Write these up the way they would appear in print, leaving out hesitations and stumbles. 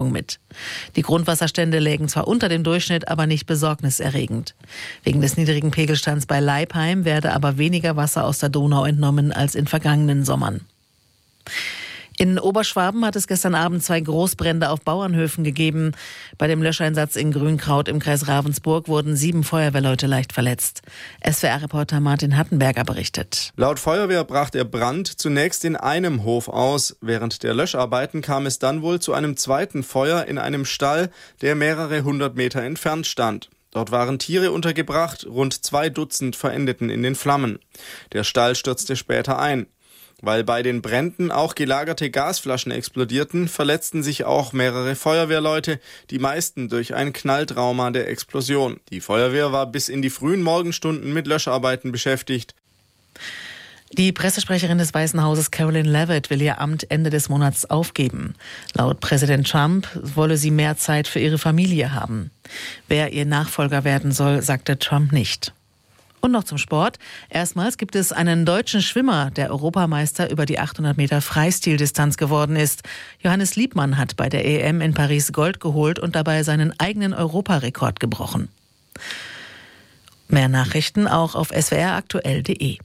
Wetterbedingungen mit. Die Grundwasserstände lägen zwar unter dem Durchschnitt, aber nicht besorgniserregend. Wegen des niedrigen Pegelstands bei Leipheim werde aber weniger Wasser aus der Donau entnommen als in vergangenen Sommern. In Oberschwaben hat es gestern Abend 2 Großbrände auf Bauernhöfen gegeben. Bei dem Löscheinsatz in Grünkraut im Kreis Ravensburg wurden 7 Feuerwehrleute leicht verletzt. SWR-Reporter Martin Hattenberger berichtet. Laut Feuerwehr brach der Brand zunächst in einem Hof aus. Während der Löscharbeiten kam es dann wohl zu einem zweiten Feuer in einem Stall, der mehrere 100 Meter entfernt stand. Dort waren Tiere untergebracht, rund 2 Dutzend verendeten in den Flammen. Der Stall stürzte später ein. Weil bei den Bränden auch gelagerte Gasflaschen explodierten, verletzten sich auch mehrere Feuerwehrleute, die meisten durch ein Knalltrauma der Explosion. Die Feuerwehr war bis in die frühen Morgenstunden mit Löscharbeiten beschäftigt. Die Pressesprecherin des Weißen Hauses Caroline Leavitt will ihr Amt Ende des Monats aufgeben. Laut Präsident Trump wolle sie mehr Zeit für ihre Familie haben. Wer ihr Nachfolger werden soll, sagte Trump nicht. Und noch zum Sport. Erstmals gibt es einen deutschen Schwimmer, der Europameister über die 800 Meter Freistildistanz geworden ist. Johannes Liebmann hat bei der EM in Paris Gold geholt und dabei seinen eigenen Europarekord gebrochen. Mehr Nachrichten auch auf swraktuell.de.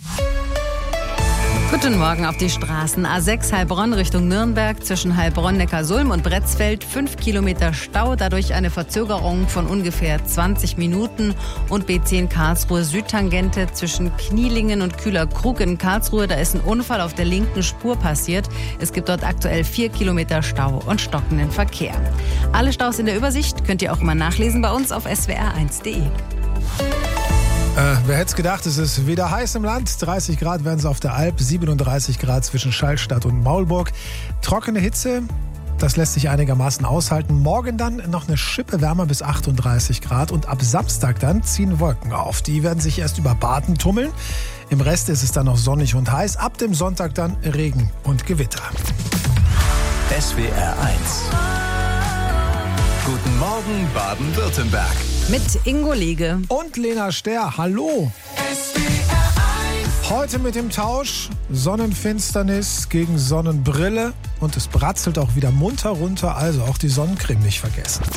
Guten Morgen auf die Straßen. A6 Heilbronn Richtung Nürnberg zwischen Heilbronn-Neckarsulm und Bretzfeld 5 Kilometer Stau, dadurch eine Verzögerung von ungefähr 20 Minuten. Und B10 Karlsruhe Südtangente zwischen Knielingen und Kühler-Krug in Karlsruhe. Da ist ein Unfall auf der linken Spur passiert. Es gibt dort aktuell 4 Kilometer Stau und stockenden Verkehr. Alle Staus in der Übersicht könnt ihr auch mal nachlesen bei uns auf swr1.de. Wer hätte es gedacht, es ist wieder heiß im Land. 30 Grad werden es auf der Alp, 37 Grad zwischen Schallstadt und Maulburg. Trockene Hitze, das lässt sich einigermaßen aushalten. Morgen dann noch eine Schippe wärmer bis 38 Grad. Und ab Samstag dann ziehen Wolken auf. Die werden sich erst über Baden tummeln. Im Rest ist es dann noch sonnig und heiß. Ab dem Sonntag dann Regen und Gewitter. SWR 1. Guten Morgen Baden-Württemberg. Mit Ingo Liege Und Lena Ster, hallo. Heute mit dem Tausch Sonnenfinsternis gegen Sonnenbrille. Und es bratzelt auch wieder munter runter, also auch die Sonnencreme nicht vergessen.